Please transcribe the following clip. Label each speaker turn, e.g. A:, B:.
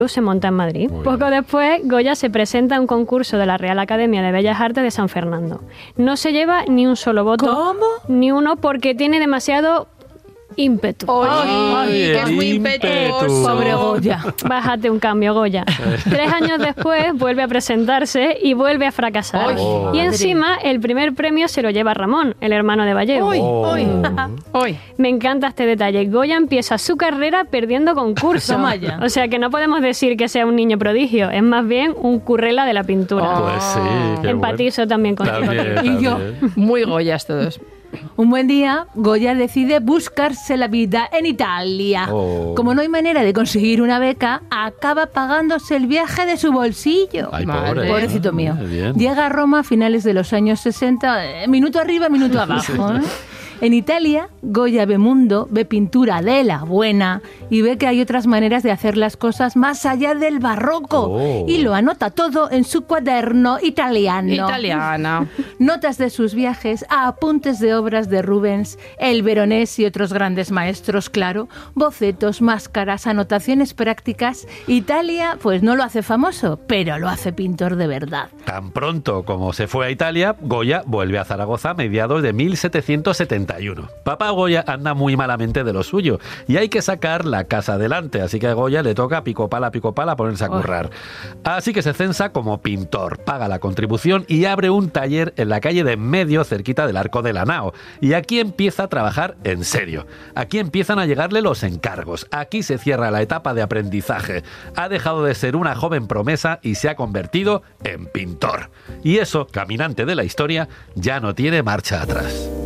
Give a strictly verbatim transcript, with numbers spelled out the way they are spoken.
A: se monta en Madrid. Poco después, Goya se presenta a un concurso de la Real Academia de Bellas Artes de San Fernando. No se lleva ni un solo voto.
B: ¿Cómo?
A: Ni uno, porque tiene demasiado ímpetu.
B: ¡Ay, que es muy impetuoso! Pobre Goya.
A: Bájate un cambio, Goya. Tres años después vuelve a presentarse y vuelve a fracasar.
B: Oh,
A: y encima el primer premio se lo lleva Ramón, el hermano de Vallejo.
B: Uy,
C: Oh.
B: uy, uy.
A: Me encanta este detalle. Goya empieza su carrera perdiendo concursos.
B: Toma ya.
A: O sea que no podemos decir que sea un niño prodigio, es más bien un currela de la pintura.
C: Pues sí, qué
A: Empatizo también con
C: También,
A: él.
B: Y yo.
C: también.
B: Muy Goyas todos. Un buen día, Goya decide buscarse la vida en Italia.
C: Oh.
B: Como no hay manera de conseguir una beca, acaba pagándose el viaje de su bolsillo.
C: Ay, pobre.
B: Pobrecito mío.
C: Muy bien.
B: Llega a Roma a finales de los años sesenta, eh, minuto arriba, minuto abajo. ¿eh? En Italia, Goya ve mundo, ve pintura de la buena y ve que hay otras maneras de hacer las cosas más allá del barroco.
C: Oh.
B: Y lo anota todo en su cuaderno italiano.
D: Italiana.
B: Notas de sus viajes, apuntes de obras de Rubens, el Veronés y otros grandes maestros, claro, bocetos, máscaras, anotaciones prácticas. Italia, pues no lo hace famoso, pero lo hace pintor de verdad.
C: Tan pronto como se fue a Italia, Goya vuelve a Zaragoza a mediados de mil setecientos setenta y uno. Papá Goya anda muy malamente de lo suyo y hay que sacar la casa adelante, así que a Goya le toca pico pala, pico pala ponerse a currar. Así que se censa como pintor, paga la contribución y abre un taller en la calle de en medio, cerquita del Arco de la Nao. Y aquí empieza a trabajar en serio. Aquí empiezan a llegarle los encargos. Aquí se cierra la etapa de aprendizaje. Ha dejado de ser una joven promesa y se ha convertido en pintor. Y eso, caminante de la historia, ya no tiene marcha atrás.